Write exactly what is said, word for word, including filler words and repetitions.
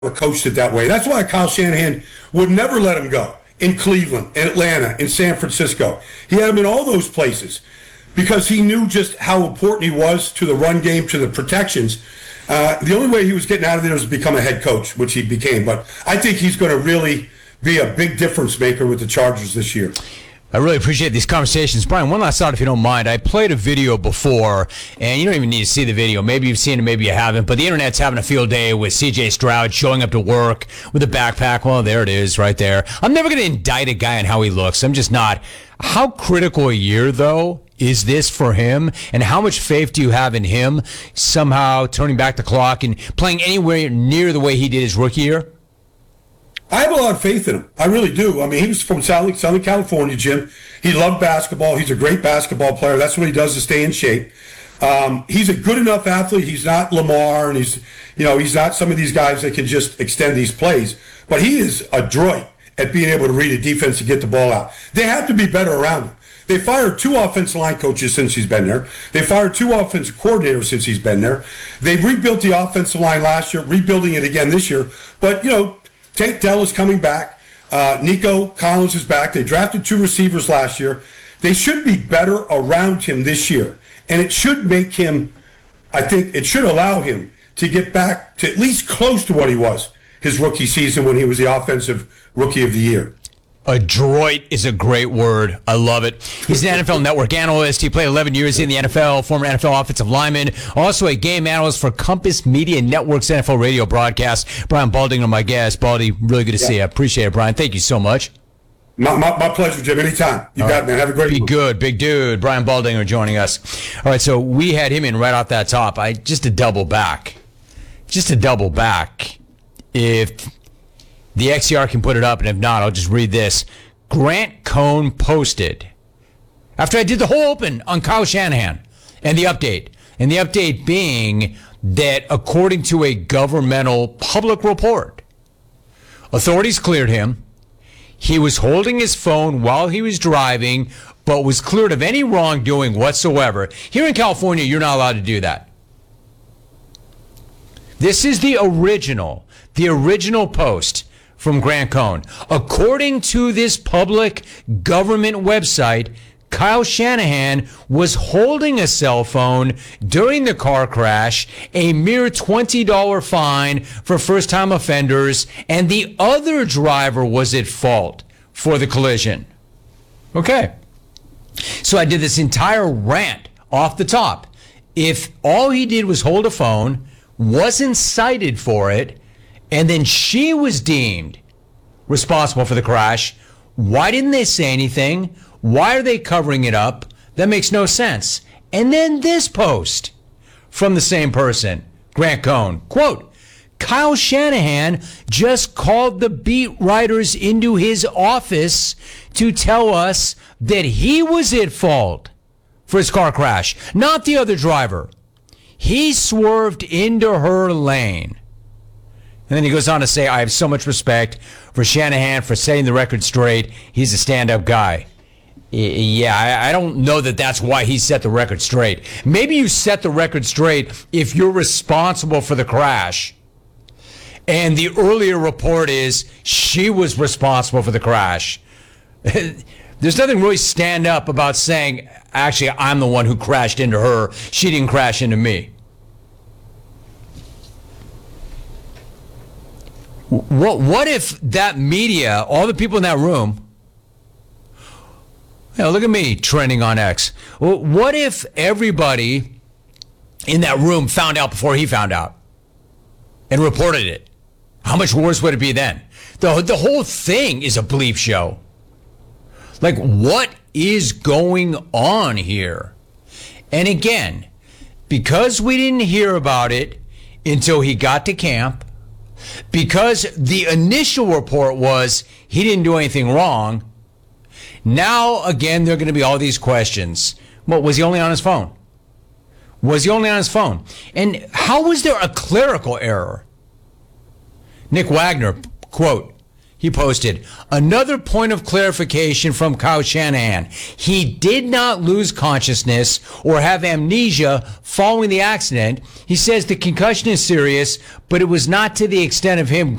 coached it that way. That's why Kyle Shanahan would never let him go in Cleveland, in Atlanta, in San Francisco. He had him in all those places because he knew just how important he was to the run game, to the protections. Uh, the only way he was getting out of there was to become a head coach, which he became. But I think he's going to really be a big difference maker with the Chargers this year. I really appreciate these conversations. Brian, one last thought, if you don't mind. I played a video before, and you don't even need to see the video. Maybe you've seen it, maybe you haven't, but the internet's having a field day with C J Stroud showing up to work with a backpack. Well, there it is right there. I'm never going to indict a guy on how he looks. I'm just not. How critical a year, though, is this for him, and how much faith do you have in him somehow turning back the clock and playing anywhere near the way he did his rookie year? I have a lot of faith in him. I really do. I mean, he was from Southern California, Jim. He loved basketball. He's a great basketball player. That's what he does to stay in shape. Um, he's a good enough athlete. He's not Lamar, and he's, you know, he's not some of these guys that can just extend these plays. But he is adroit at being able to read a defense and get the ball out. They have to be better around him. They fired two offensive line coaches since he's been there. They fired two offensive coordinators since he's been there. They rebuilt the offensive line last year, rebuilding it again this year. But, you know, Tank Dell is coming back. Uh, Nico Collins is back. They drafted two receivers last year. They should be better around him this year. And it should make him, I think, it should allow him to get back to at least close to what he was his rookie season when he was the offensive rookie of the year. Adroit is a great word. I love it. He's an N F L Network analyst. He played eleven years in the N F L, former N F L offensive lineman, also a game analyst for Compass Media Network's N F L radio broadcast. Brian Baldinger, my guest. Baldy, really good to yeah. see you. I appreciate it, Brian. Thank you so much. My, my, my pleasure, Jim. Anytime. You All got right. it, man. Have a great Be week. good. Big dude. Brian Baldinger joining us. All right, so we had him in right off that top. I Just to double back. Just to double back. If the X C R can put it up, and if not, I'll just read this. Grant Cohn posted, after I did the whole open on Kyle Shanahan and the update, and the update being that according to a governmental public report, authorities cleared him. He was holding his phone while he was driving, but was cleared of any wrongdoing whatsoever. Here in California, you're not allowed to do that. This is the original, the original post from Grant Cohn. According to this public government website, Kyle Shanahan was holding a cell phone during the car crash, a mere twenty dollars fine for first-time offenders, and the other driver was at fault for the collision. Okay. So I did this entire rant off the top. If all he did was hold a phone, wasn't cited for it, and then she was deemed responsible for the crash, why didn't they say anything? Why are they covering it up? That makes no sense. And then this post from the same person, Grant Cohn, quote, Kyle Shanahan just called the beat writers into his office to tell us that he was at fault for his car crash, not the other driver. He swerved into her lane. And then he goes on to say, I have so much respect for Shanahan for setting the record straight. He's a stand-up guy. Yeah, I, I don't know that that's why he set the record straight. Maybe you set the record straight if you're responsible for the crash. And the earlier report is she was responsible for the crash. There's nothing really stand up about saying, actually, I'm the one who crashed into her. She didn't crash into me. What what if that media, all the people in that room, you know, look at me trending on X. What if everybody in that room found out before he found out and reported it? How much worse would it be then? The, the whole thing is a bleep show. Like, what is going on here? And again, because we didn't hear about it until he got to camp, because the initial report was he didn't do anything wrong, now, again, there are going to be all these questions. What, was he only on his phone? Was he only on his phone? And how was there a clerical error? Nick Wagner, quote, He posted, another point of clarification from Kyle Shanahan. He did not lose consciousness or have amnesia following the accident. He says the concussion is serious, but it was not to the extent of him